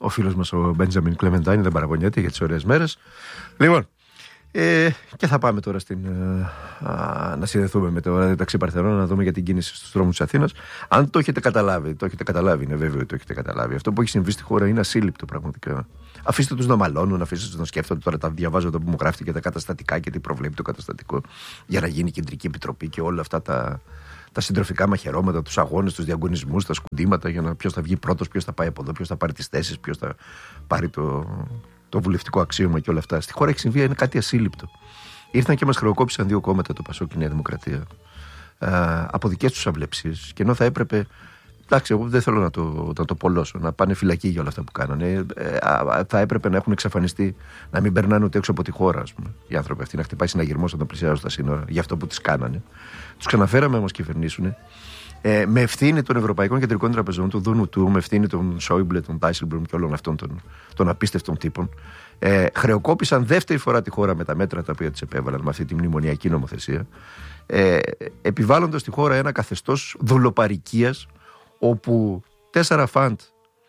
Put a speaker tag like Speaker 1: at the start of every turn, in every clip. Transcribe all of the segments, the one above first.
Speaker 1: φίλος μας ο Μπέντζαμιν Κλεμεντάιν δεν παραπονιέται για τις ωραίες μέρες. Λοιπόν, και θα πάμε τώρα να συνδεθούμε με το ραδιοταξί Παρθενών, να δούμε για την κίνηση στους δρόμους της Αθήνας. Αν το έχετε καταλάβει, είναι βέβαιο ότι το έχετε καταλάβει. Αυτό που έχει συμβεί στη χώρα είναι ασύλληπτο πραγματικά. Αφήστε τους να μαλώνουν, αφήστε τους να σκέφτονται. Τώρα τα διαβάζω εδώ που μου γράφτηκε για τα καταστατικά και τι προβλέπει το καταστατικό για να γίνει κεντρική επιτροπή και όλα αυτά τα συντροφικά μαχαιρώματα, τους αγώνες, τους διαγωνισμούς, τα σκουντήματα για να ποιος θα βγει πρώτος, ποιος θα πάει από εδώ, ποιος θα πάρει τις θέσεις, ποιος θα πάρει το βουλευτικό αξίωμα και όλα αυτά. Στη χώρα έχει συμβεί, είναι κάτι ασύλληπτο. Ήρθαν και μας χρεοκόπησαν 2 κόμματα, το Πασόκ και η Νέα Δημοκρατία, από δικές τους αυλεψίες. Και ενώ θα έπρεπε. Εντάξει, εγώ δεν θέλω να το πολλώσω, να πάνε φυλακή για όλα αυτά που κάνανε. Θα έπρεπε να έχουν εξαφανιστεί, να μην περνάνε ούτε έξω από τη χώρα, ας πούμε, οι άνθρωποι αυτοί, να χτυπάει συναγερμός όταν πλησιάζουν στα σύνορα για αυτό που τις κάνανε. Τους ξαναφέραμε να μας κυβερνήσουν. Με ευθύνη των Ευρωπαϊκών Κεντρικών Τραπεζών, του Δούνου του, με ευθύνη των Σόιμπλε, των Ντάισελμπλουμ και όλων αυτών των απίστευτων τύπων, χρεοκόπησαν δεύτερη φορά τη χώρα με τα μέτρα τα οποία τις επέβαλαν, με αυτή τη μνημονιακή νομοθεσία, επιβάλλοντας στη χώρα ένα καθεστώς δολοπαρικίας, όπου 4 φαντ,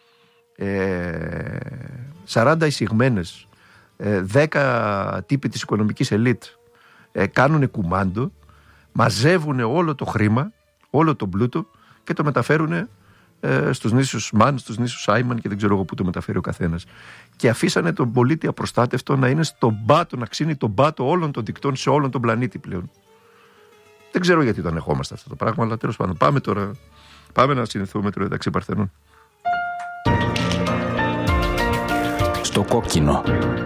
Speaker 1: 40 εισηγμένες, 10 τύποι της οικονομικής ελίτ κάνουν κουμάντο, μαζεύουν όλο το χρήμα, όλο τον πλούτο και το μεταφέρουν στους νήσους Μαν, στους νήσους Σάιμαν και δεν ξέρω εγώ πού το μεταφέρει ο καθένας. Και αφήσανε τον πολίτη απροστάτευτο να είναι στον πάτο, να ξύνει τον πάτο όλων των δικτών σε όλον τον πλανήτη πλέον. Δεν ξέρω γιατί το ανεχόμαστε αυτό το πράγμα, αλλά τέλος πάντων πάμε τώρα. Πάμε να συνηθούμε με το ραδιοταξί Παρθενών.
Speaker 2: Στο κόκκινο.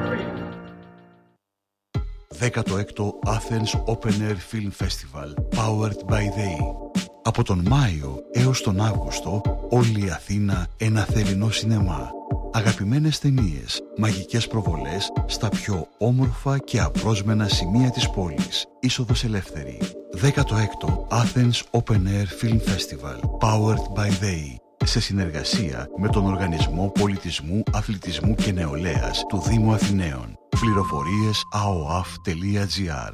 Speaker 3: 16ο Athens Open Air Film Festival Powered by They. Από τον Μάιο έως τον Αύγουστο όλη η Αθήνα ένα θερινό σινεμά. Αγαπημένες ταινίες, μαγικές προβολές στα πιο όμορφα και απρόσμενα σημεία της πόλης. Είσοδος ελεύθερη. 16ο Athens Open Air Film Festival Powered by They. Σε συνεργασία με τον Οργανισμό Πολιτισμού, Αθλητισμού και Νεολαίας του Δήμου Αθηναίων. Πληροφορίες aoaf.gr.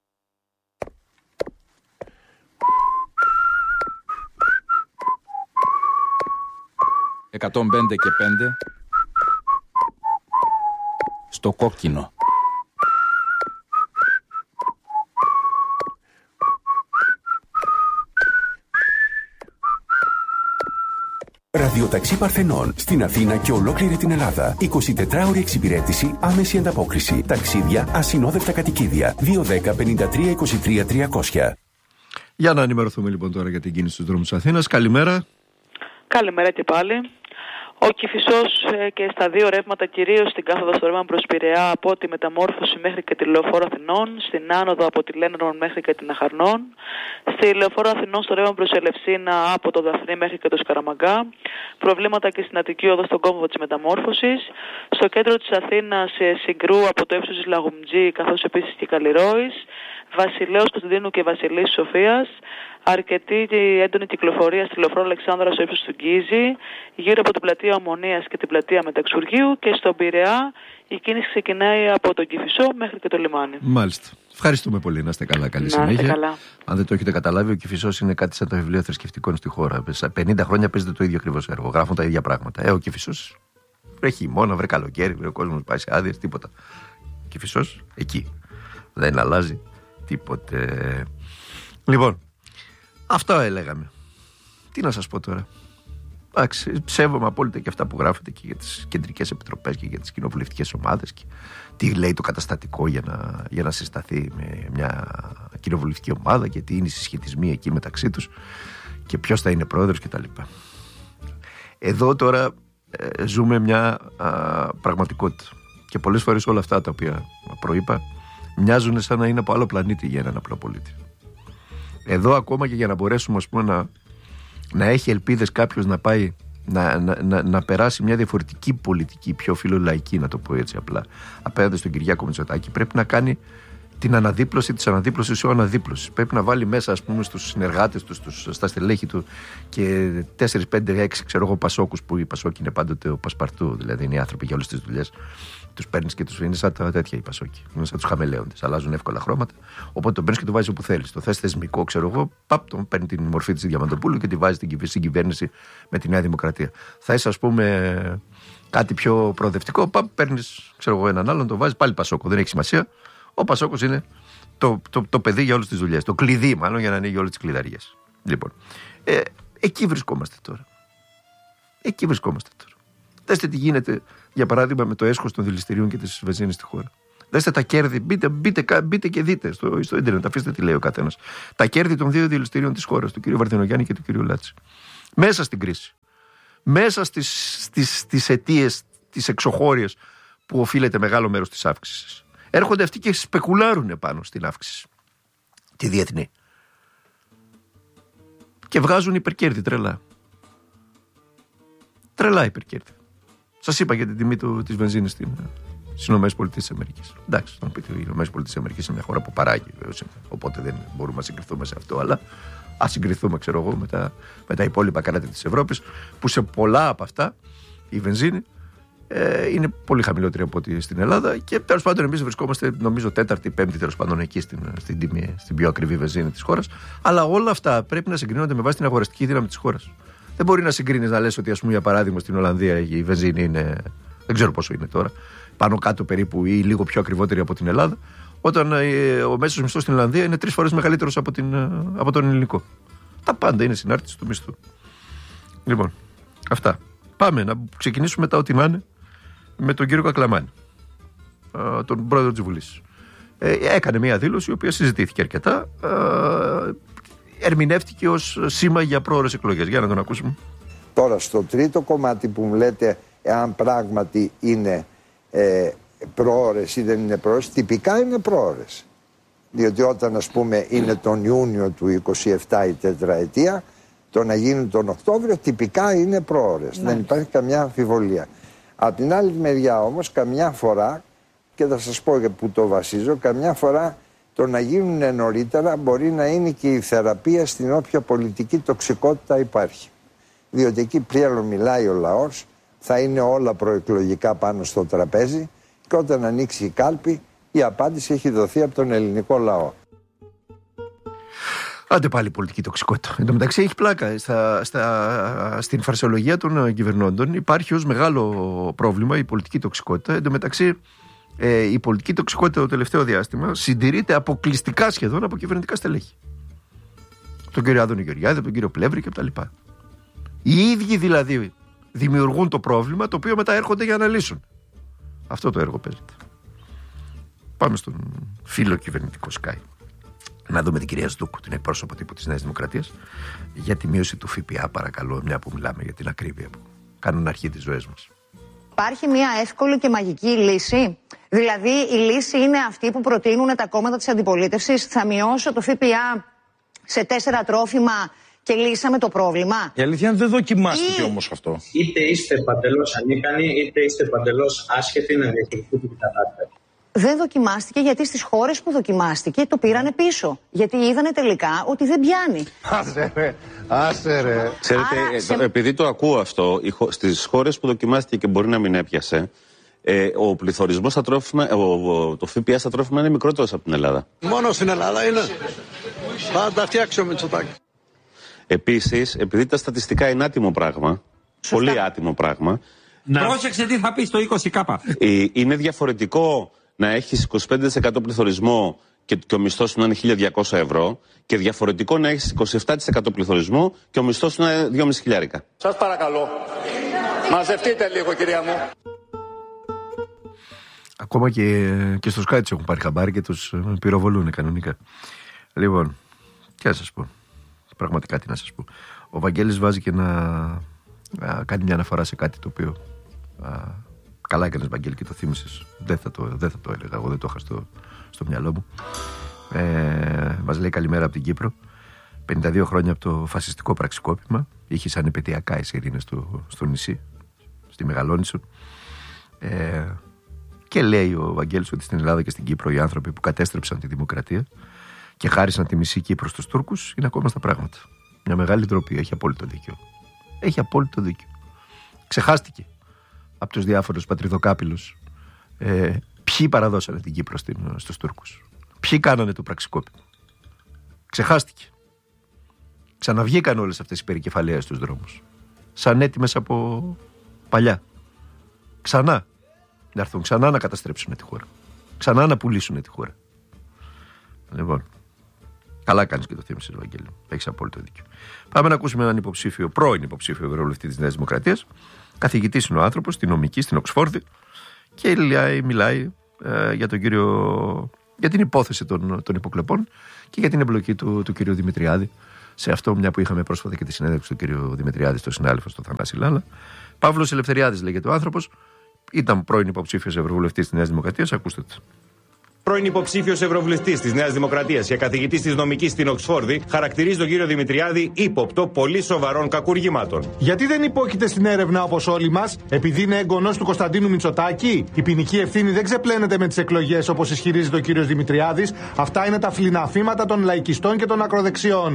Speaker 2: «105 και 5» στο κόκκινο.
Speaker 4: Ραδιοταξί Παρθενών στην Αθήνα και ολόκληρη την Ελλάδα. 24ωρη εξυπηρέτηση, άμεση ανταπόκριση. Ταξίδια, ασυνόδευτα κατοικίδια. 210 53 23 300.
Speaker 1: Για να ενημερωθούμε λοιπόν τώρα για την κίνηση στους δρόμους της Αθήνας. Καλημέρα.
Speaker 5: Καλημέρα και πάλι. Ο Κηφισός και στα 2 ρεύματα, κυρίως στην κάθοδο στο ρεύμα προς Πειραιά από τη Μεταμόρφωση μέχρι και τη Λεωφόρο Αθηνών, στην άνοδο από τη Λένρον μέχρι και την Αχαρνών, στη Λεωφόρο Αθηνών στο ρεύμα προς Ελευσίνα από το Δαφνί μέχρι και το Σκαραμαγκά, προβλήματα και στην Αττική οδό στον κόμβο της Μεταμόρφωσης, στο κέντρο της Αθήνας Συγκρού από το ύψος της Λαγουμτζή καθώς επίσης και Καλλιρόης, Βασιλέως Κωνσταντίνου και Βασιλής Σοφίας, αρκετή έντονη κυκλοφορία στη Λεωφόρο Αλεξάνδρα στο ύψος του Γκίζη, γύρω από την πλατεία Ομονίας και την πλατεία Μεταξουργείου, και στον Πειραιά η κίνηση ξεκινάει από τον Κηφισό μέχρι και το λιμάνι.
Speaker 1: Μάλιστα. Ευχαριστούμε πολύ. Να είστε καλά. Καλή συνέχεια. Καλά. Αν δεν το έχετε καταλάβει, ο Κηφισός είναι κάτι σαν το βιβλίο θρησκευτικών στη χώρα. 50 χρόνια παίζεται το ίδιο ακριβώς έργο. Γράφουν τα ίδια πράγματα. Ο Κηφισός βρε χειμώνα, βρε καλοκαίρι, βρε ο κόσμος πάει σε άδειες, τίποτα. Ο Κηφισός εκεί. Δεν αλλάζει τίποτε. Λοιπόν, αυτό έλεγαμε. Τι να σας πω τώρα. Εντάξει, ψεύομαι απόλυτα και αυτά που γράφετε και για τις κεντρικές επιτροπές και για τις κοινοβουλευτικές ομάδες και τι λέει το καταστατικό για να συσταθεί με μια κοινοβουλευτική ομάδα και τι είναι οι συσχετισμοί εκεί μεταξύ τους και ποιος θα είναι πρόεδρος κτλ. Εδώ τώρα ζούμε μια πραγματικότητα και πολλές φορές όλα αυτά τα οποία προείπα μοιάζουν σαν να είναι από άλλο πλανήτη για έναν απλό πολίτη. Εδώ ακόμα και για να μπορέσουμε, ας πούμε, να έχει ελπίδες κάποιος να πάει να περάσει μια διαφορετική πολιτική, πιο φιλολαϊκή, να το πω έτσι απλά, απέναντι στον Κυριάκο Μητσοτάκη, πρέπει να κάνει την αναδίπλωση της αναδίπλωσης ο αναδίπλωσης. Πρέπει να βάλει μέσα, ας πούμε, στους συνεργάτες του, στα στελέχη του και 4, 5, 6 ξέρω εγώ πασόκους, που η Πασόκη είναι πάντοτε ο Πασπαρτού, δηλαδή είναι οι άνθρωποι για όλες τις δουλειές. Τους παίρνεις και τους είναι σαν τα τέτοια οι Πασόκοι. Είναι σαν τους χαμελέοντες. Αλλάζουν εύκολα χρώματα. Οπότε τον παίρνεις και το βάζεις όπου θέλεις. Το θες θεσμικό, ξέρω εγώ, τον παίρνει την μορφή της Διαμαντοπούλου και τη βάζει στην κυβέρνηση με τη Νέα Δημοκρατία. Θα είσαι, ας πούμε, κάτι πιο προοδευτικό, παίρνεις, ξέρω εγώ, έναν άλλον, το βάζεις πάλι Πασόκο. Δεν έχει σημασία. Ο Πασόκος είναι το παιδί για όλες τις δουλειές. Το κλειδί, μάλλον, για να ανοίγει όλες τις κλειδαριές. Λοιπόν, εκεί βρισκόμαστε τώρα. Δέστε τι γίνεται, για παράδειγμα, με το έσχος των δηληστηρίων και της βενζίνης στη χώρα. Δέστε τα κέρδη. Μπείτε και δείτε στο ίντερνετ. Αφήστε τι λέει ο καθένας. Τα κέρδη των 2 δηληστηρίων της χώρας, του κ. Βαρδινογιάννη και του κ. Λάτση. Μέσα στην κρίση. Μέσα στις αιτίες, τις εξωχώριες που οφείλεται μεγάλο μέρος της αύξησης. Έρχονται αυτοί και σπεκουλάρουν πάνω στην αύξηση. Τη διεθνή. Και βγάζουν υπερκέρδη τρελά. Τρελά υπερκέρδη. Σας είπα για την τιμή της βενζίνης στις ΗΠΑ. Εντάξει, να πείτε, οι ΗΠΑ είναι μια χώρα που παράγει, οπότε δεν μπορούμε να συγκριθούμε σε αυτό, αλλά ας συγκριθούμε, ξέρω εγώ, με τα υπόλοιπα κράτη της Ευρώπης, που σε πολλά από αυτά η βενζίνη είναι πολύ χαμηλότερη από ό,τι στην Ελλάδα, και τέλος πάντων εμείς βρισκόμαστε, νομίζω, 4η, 5η τέλος πάντων εκεί στην τιμή, στην πιο ακριβή βενζίνη της χώρας. Αλλά όλα αυτά πρέπει να συγκρίνονται με βάση την αγοραστική δύναμη της χώρας. Δεν μπορεί να συγκρίνεις, να λες ότι, ας πούμε, για παράδειγμα, στην Ολλανδία η βενζίνη είναι, δεν ξέρω πόσο είναι τώρα, πάνω κάτω περίπου ή λίγο πιο ακριβότερη από την Ελλάδα, όταν ο μέσος μισθός στην Ολλανδία είναι 3 φορές μεγαλύτερος από τον ελληνικό. Τα πάντα είναι συνάρτηση του μισθού. Λοιπόν, αυτά. Πάμε να ξεκινήσουμε μετά ό,τι να είναι με τον κύριο Κακλαμάνη, τον πρόεδρο της Βουλής. Έκανε μια δήλωση η οποία συζητήθηκε αρκετά. Ερμηνεύτηκε ως σήμα για πρόωρες εκλογές. Για να τον ακούσουμε.
Speaker 6: Τώρα, στο τρίτο κομμάτι που μου λέτε, εάν πράγματι είναι πρόωρες ή δεν είναι πρόωρες, τυπικά είναι πρόωρες. Διότι όταν, ας πούμε, είναι τον Ιούνιο του 27 η τετραετία, το να γίνει τον Οκτώβριο τυπικά είναι πρόωρες. Ναι. Δεν υπάρχει καμιά αμφιβολία. Από την άλλη μεριά όμως, καμιά φορά, και θα σας πω για που το βασίζω, καμιά φορά το να γίνουν νωρίτερα μπορεί να είναι και η θεραπεία στην όποια πολιτική τοξικότητα υπάρχει. Διότι εκεί πριν μιλάει ο λαός, θα είναι όλα προεκλογικά πάνω στο τραπέζι, και όταν ανοίξει η κάλπη, η απάντηση έχει δοθεί από τον ελληνικό λαό.
Speaker 1: Άντε πάλι πολιτική τοξικότητα. Εν τω μεταξύ έχει πλάκα. Στην φαρσεολογία των κυβερνώντων υπάρχει ως μεγάλο πρόβλημα η πολιτική τοξικότητα. Εν τω μεταξύ η πολιτική τοξικότητα το τελευταίο διάστημα συντηρείται αποκλειστικά σχεδόν από κυβερνητικά στελέχη. Τον κύριο Άδωνη Γεωργιάδη, τον κύριο Πλεύρη κτλ. Οι ίδιοι δηλαδή δημιουργούν το πρόβλημα, το οποίο μετά έρχονται για να λύσουν. Αυτό το έργο παίζεται. Πάμε στον φίλο κυβερνητικό Sky. Να δούμε την κυρία Σδούκου, την εκπρόσωπο τύπου της Νέας Δημοκρατίας, για τη μείωση του ΦΠΑ, παρακαλώ, μια που μιλάμε για την ακρίβεια που κάνουν αρχή τις ζωές μας.
Speaker 7: Υπάρχει μια εύκολη και μαγική λύση. Δηλαδή η λύση είναι αυτή που προτείνουν τα κόμματα της αντιπολίτευσης. Θα μειώσω το ΦΠΑ σε 4 τρόφιμα και λύσαμε το πρόβλημα. Η
Speaker 8: αλήθεια δεν δοκιμάστηκε όμως αυτό.
Speaker 9: Είτε είστε παντελώς ανίκανοι, είτε είστε παντελώς άσχετοι να διαχειριστείτε την κατάσταση.
Speaker 7: Δεν δοκιμάστηκε γιατί στις χώρες που δοκιμάστηκε το πήρανε πίσω. Γιατί είδανε τελικά ότι δεν πιάνει.
Speaker 10: Άσε ρε. Ξέρετε, επειδή το ακούω αυτό, στις χώρες που δοκιμάστηκε και μπορεί να μην έπιασε, ο πληθωρισμός στα τρόφιμα, το ΦΠΑ στα τρόφιμα είναι μικρότερος από την Ελλάδα.
Speaker 11: Μόνο στην Ελλάδα είναι. Θα τα φτιάξει ο Μητσοτάκης.
Speaker 10: Επίσης, επειδή τα στατιστικά είναι άτιμο πράγμα, πολύ άτιμο πράγμα.
Speaker 8: Πρόσεξε τι θα πει στο 20K.
Speaker 10: Είναι διαφορετικό να έχεις 25% πληθωρισμό και ο μισθός σου να είναι 1.200 ευρώ, και διαφορετικό να έχεις 27% πληθωρισμό και ο μισθός σου να είναι 2.500.
Speaker 11: Σας παρακαλώ, μαζευτείτε λίγο, κυρία μου.
Speaker 1: Ακόμα και στο Sky έχουν πάρει χαμπάρι και τους πυροβολούν κανονικά. Λοιπόν, τι να σας πω. Πραγματικά τι να σας πω. Ο Βαγγέλης βάζει και να κάνει μια αναφορά σε κάτι το οποίο καλά έκανες, Βαγγέλη, και το θύμισες. Δεν θα το έλεγα, εγώ δεν το είχα στο μυαλό μου. Μας λέει καλημέρα από την Κύπρο. 52 χρόνια από το φασιστικό πραξικόπημα. Είχε σαν επαιτειακά οι σιρήνες στο νησί, στη Μεγαλόνισσο. Και λέει ο Βαγγέλης ότι στην Ελλάδα και στην Κύπρο οι άνθρωποι που κατέστρεψαν τη δημοκρατία και χάρισαν τη μισή Κύπρο στους Τούρκους είναι ακόμα στα πράγματα. Μια μεγάλη ντροπή. Έχει απόλυτο δίκιο. Έχει απόλυτο δίκιο. Ξεχάστηκε από τους διάφορους πατριδοκάπηλους ποιοι παραδώσανε την Κύπρο στους Τούρκους. Ποιοι κάνανε το πραξικόπημα. Ξεχάστηκε. Ξαναβγήκαν όλες αυτές οι περικεφαλαίες στους δρόμους. Σαν έτοιμες από παλιά. Ξανά να έρθουν, ξανά να καταστρέψουν τη χώρα. Ξανά να πουλήσουν τη χώρα. Λοιπόν, καλά κάνεις και το θύμισες, Βαγγέλη. Έχεις απόλυτο δίκιο. Πάμε να ακούσουμε έναν υποψήφιο, πρώην υποψήφιο ευρωβουλευτή της Νέας Δημοκρατίας. Καθηγητής είναι ο άνθρωπος, στην νομική, στην Οξφόρδη. Και μιλάει για την υπόθεση των υποκλοπών και για την εμπλοκή του κυρίου Δημητριάδη σε αυτό, μια που είχαμε πρόσφατα και τη συνέντευξη του κυρίου Δημητριάδη στο συνάδελφο στον Θανάση Λάλα. Παύλος Ελευθεριάδης λέγεται ο άνθρωπος. Ήταν πρώην υποψήφιος ευρωβουλευτής της Νέας Δημοκρατίας. Ακούστε το.
Speaker 12: Πρώην υποψήφιος ευρωβουλευτής της Νέας Δημοκρατίας και καθηγητής της νομικής στην Οξφόρδη, χαρακτηρίζει τον κύριο Δημητριάδη ύποπτο πολύ σοβαρών κακουργημάτων.
Speaker 13: Γιατί δεν υπόκειται στην έρευνα όπως όλοι μας, επειδή είναι εγγονός του Κωνσταντίνου Μητσοτάκη? Η ποινική ευθύνη δεν ξεπλένεται με τις εκλογές όπως ισχυρίζεται ο κύριος Δημητριάδης. Αυτά είναι τα φλιναφήματα των λαϊκιστών και των ακροδεξιών.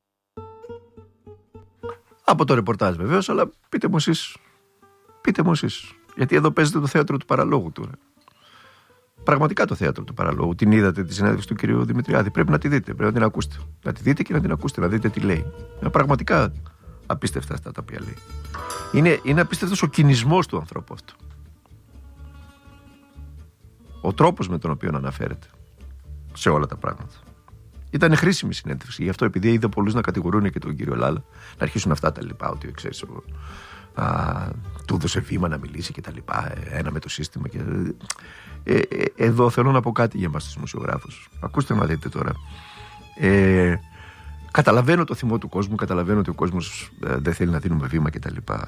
Speaker 1: Από το ρεπορτάζ βεβαίως, αλλά πείτε μου εσείς. Γιατί εδώ παίζετε το θέατρο του παραλόγου τώρα. Πραγματικά το θέατρο του παραλόγου. Την είδατε τη συνέντευξη του κυρίου Δημητριάδη? Πρέπει να τη δείτε, πρέπει να την ακούσετε. Να τη δείτε και να την ακούσετε, να δείτε τι λέει. Είναι πραγματικά απίστευτα αυτά τα οποία λέει. Είναι απίστευτος ο κινησμός του ανθρώπου αυτού. Ο τρόπος με τον οποίο αναφέρεται σε όλα τα πράγματα. Ήταν χρήσιμη συνέντευξη. Γι' αυτό, επειδή είδα πολλούς να κατηγορούν και τον κύριο Λάλα, να αρχίσουν αυτά τα λοιπά, ότι ξέρεις, του έδωσε βήμα να μιλήσει και τα λοιπά, ένα με το σύστημα. Εδώ θέλω να πω κάτι για εμάς τους δημοσιογράφους. Ακούστε να δείτε τώρα. Καταλαβαίνω το θυμό του κόσμου, καταλαβαίνω ότι ο κόσμος δεν θέλει να δίνουμε βήμα και τα λοιπά.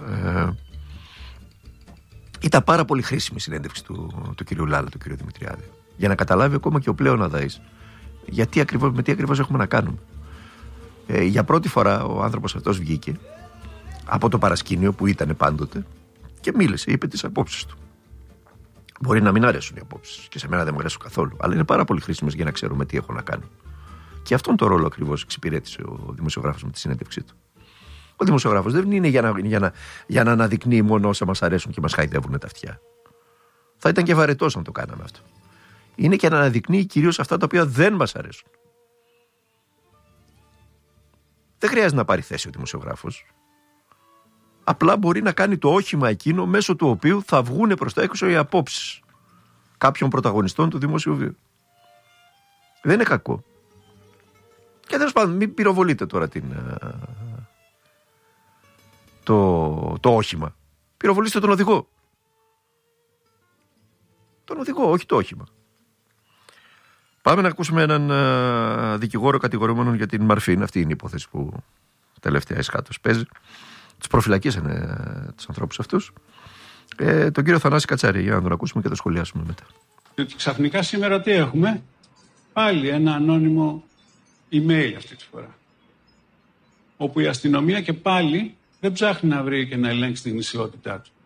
Speaker 1: Ήταν πάρα πολύ χρήσιμη η συνέντευξη του κυρίου Λάλα, του κυρίου Δημητριάδη, για να καταλάβει ακόμα και ο πλέον αδαής με τι ακριβώς έχουμε να κάνουμε. Για πρώτη φορά ο άνθρωπος αυτός βγήκε από το παρασκήνιο που ήταν πάντοτε και μίλησε, είπε τις απόψεις του. Μπορεί να μην αρέσουν οι απόψεις και σε μένα δεν μου αρέσουν καθόλου, αλλά είναι πάρα πολύ χρήσιμες για να ξέρουμε τι έχω να κάνω. Και αυτόν τον ρόλο ακριβώς εξυπηρέτησε ο δημοσιογράφος με τη συνέντευξή του. Ο δημοσιογράφος δεν είναι για να αναδεικνύει μόνο όσα μας αρέσουν και μας χαϊδεύουν τα αυτιά. Θα ήταν και βαρετός αν το κάναμε αυτό. Είναι και να αναδεικνύει κυρίως αυτά τα οποία δεν μας αρέσουν. Δεν χρειάζεται να πάρει θέση ο δημοσιογράφος. Απλά μπορεί να κάνει το όχημα εκείνο μέσω του οποίου θα βγούνε προς τα έξω οι απόψεις κάποιων πρωταγωνιστών του δημόσιου βίου. Δεν είναι κακό. Και τέλος πάντων, μην πυροβολείτε τώρα το όχημα. Πυροβολήστε τον οδηγό. Τον οδηγό, όχι το όχημα. Πάμε να ακούσουμε έναν δικηγόρο κατηγορούμενο για την Μαρφίν. Αυτή είναι η υπόθεση που τελευταία εσχάτως παίζει. Τους προφυλακίσανε τους ανθρώπους αυτούς. Τον κύριο Θανάση Κατσάρη, για να τον ακούσουμε και το σχολιάσουμε μετά.
Speaker 14: Διότι ξαφνικά σήμερα τι έχουμε? Πάλι ένα ανώνυμο email αυτή τη φορά. Όπου η αστυνομία και πάλι δεν ψάχνει να βρει και να ελέγξει την ισιότητά του.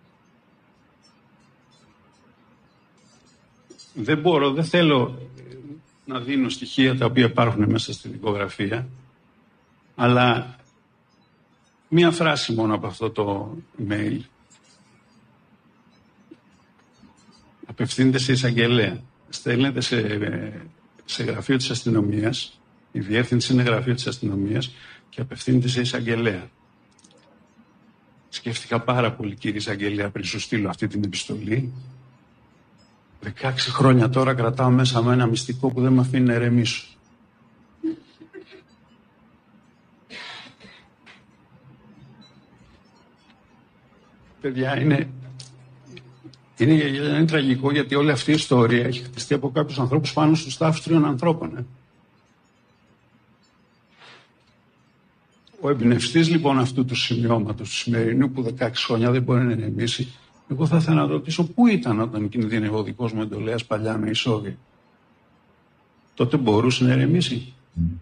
Speaker 14: Δεν θέλω να δίνω στοιχεία τα οποία υπάρχουν μέσα στη δικογραφία, αλλά μία φράση μόνο από αυτό το email. Απευθύνεται σε εισαγγελέα. Στέλνεται σε γραφείο της αστυνομίας. Η διεύθυνση είναι γραφείο της αστυνομίας και απευθύνεται σε εισαγγελέα. Σκέφτηκα πάρα πολύ, κύριε εισαγγελέα, πριν σου στείλω αυτή την επιστολή. 16 χρόνια τώρα κρατάω μέσα με ένα μυστικό που δεν με αφήνει να ερεμήσω. Παιδιά, είναι τραγικό, γιατί όλη αυτή η ιστορία έχει χτιστεί από κάποιους ανθρώπους πάνω στους τάφους τριών ανθρώπων. Ο εμπνευστής λοιπόν αυτού του σημειώματος του σημερινού, που 16 χρόνια δεν μπορεί να ηρεμήσει, εγώ θα ήθελα να ρωτήσω πού ήταν όταν κινδύνευε ο δικός μου εντολέας παλιά με ισόβια. Τότε μπορούσε να ηρεμήσει?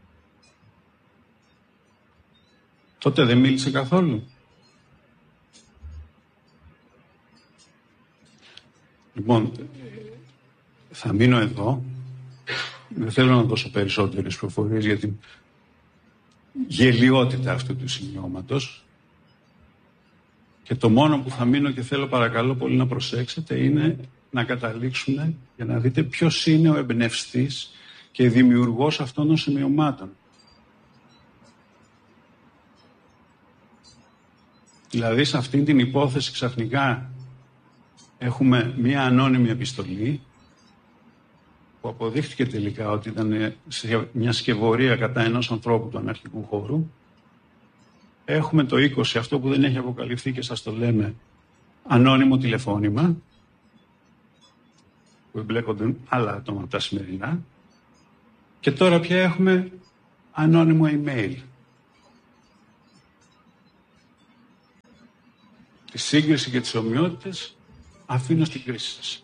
Speaker 14: Τότε δεν μίλησε καθόλου? Λοιπόν, θα μείνω εδώ. Δεν θέλω να δώσω περισσότερες πληροφορίες για την γελιότητα αυτού του σημειώματος. Και το μόνο που θα μείνω και θέλω παρακαλώ πολύ να προσέξετε είναι να καταλήξουμε για να δείτε ποιος είναι ο εμπνευστής και δημιουργός αυτών των σημειωμάτων. Δηλαδή σε αυτήν την υπόθεση ξαφνικά έχουμε μία ανώνυμη επιστολή που αποδείχθηκε τελικά ότι ήταν μια σκευωρία κατά ενός ανθρώπου του αναρχικού χώρου. Έχουμε το 20, αυτό που δεν έχει αποκαλυφθεί και σας το λέμε, ανώνυμο τηλεφώνημα, που εμπλέκονται άλλα άτομα από τα σημερινά. Και τώρα πια έχουμε ανώνυμο email. Τη σύγκριση και τις ομοιότητες αφήνω στην κρίση σας.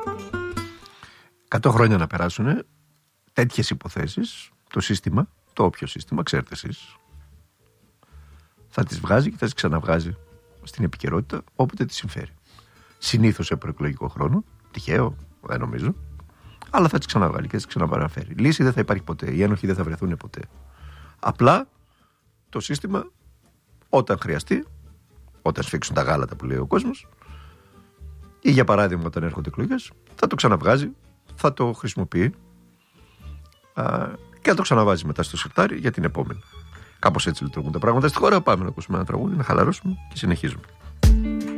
Speaker 1: 100 χρόνια να περάσουν τέτοιες υποθέσεις, το σύστημα, το όποιο σύστημα, ξέρετε εσείς, θα τις βγάζει και θα τις ξαναβγάζει στην επικαιρότητα όποτε τη συμφέρει. Συνήθως σε προεκλογικό χρόνο, τυχαίο, δεν νομίζω, αλλά θα τις ξαναβγάλει και θα τις ξαναπαραφέρει. Λύση δεν θα υπάρχει ποτέ, οι ένοχοι δεν θα βρεθούν ποτέ. Απλά το σύστημα, όταν χρειαστεί, όταν σφίξουν τα γάλατα που λέει ο κόσμος, ή για παράδειγμα όταν έρχονται εκλογές, θα το ξαναβγάζει, θα το χρησιμοποιεί και θα το ξαναβάζει μετά στο σιρτάρι για την επόμενη. Κάπως έτσι λειτουργούν τα πράγματα στη χώρα. Πάμε να ακούσουμε ένα τραγούδι, να χαλαρώσουμε και συνεχίζουμε.